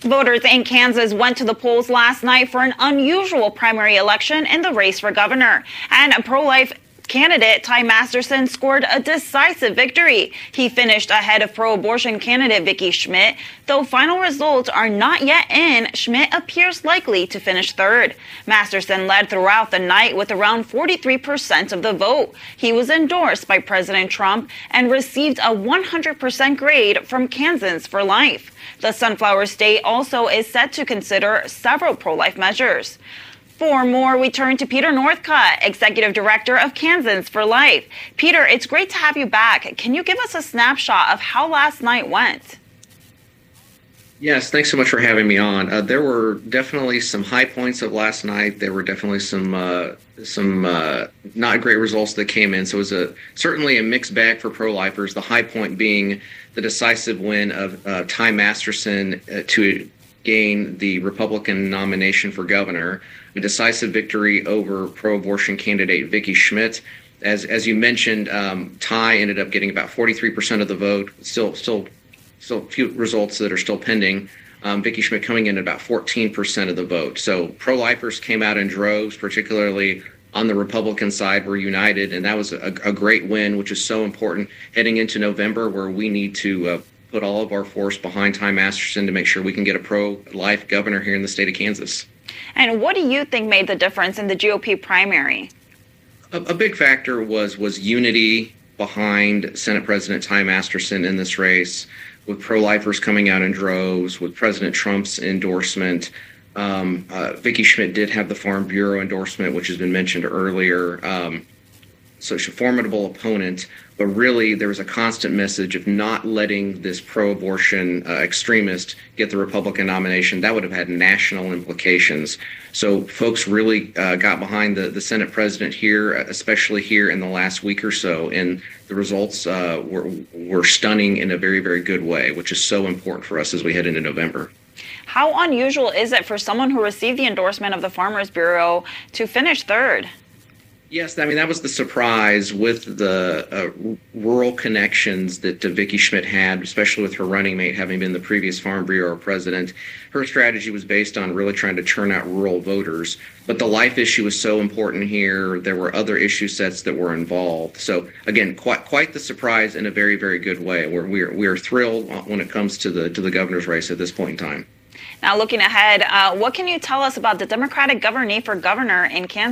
Voters in Kansas went to the polls last night for an unusual primary election in the race for governor. And a pro-life candidate, Ty Masterson, scored a decisive victory. He finished ahead of pro-abortion candidate Vicki Schmidt. Though final results are not yet in, Schmidt appears likely to finish third. Masterson led throughout the night with around 43% of the vote. He was endorsed by President Trump and received a 100% grade from Kansans for Life. The Sunflower State also is set to consider several pro-life measures. For more, we turn to Peter Northcutt, Executive Director of Kansans for Life. Peter, it's great to have you back. Can you give us a snapshot of how last night went? Yes, thanks so much for having me on. There were definitely some high points of last night. There were definitely some not great results that came in. So it was certainly a mixed bag for pro-lifers. The high point being the decisive win of Ty Masterson to gain the Republican nomination for governor, a decisive victory over pro-abortion candidate Vicki Schmidt. As you mentioned, Ty ended up getting about 43% of the vote. Still a few results that are still pending. Vicki Schmidt coming in at about 14% of the vote. So pro-lifers came out in droves, particularly on the Republican side, were united, and that was a great win, which is so important heading into November, where we need to put all of our force behind Ty Masterson to make sure we can get a pro-life governor here in the state of Kansas. And what do you think made the difference in the GOP primary? A big factor was unity behind Senate President Ty Masterson in this race, with pro-lifers coming out in droves, with President Trump's endorsement. Vicki Schmidt did have the Farm Bureau endorsement, which has been mentioned earlier. So she's a formidable opponent, but really there was a constant message of not letting this pro-abortion extremist get the Republican nomination. That would have had national implications. So folks really got behind the Senate president here, especially here in the last week or so, and the results were stunning in a very, very good way, which is so important for us as we head into November. How unusual is it for someone who received the endorsement of the Farmers Bureau to finish third? Yes, I mean, that was the surprise with the rural connections that Vicki Schmidt had, especially with her running mate having been the previous Farm Bureau president. Her strategy was based on really trying to turn out rural voters. But the life issue was so important here. There were other issue sets that were involved. So, again, quite the surprise in a very, very good way. We are thrilled when it comes to the governor's race at this point in time. Now, looking ahead, what can you tell us about the Democratic nominee for governor in Kansas?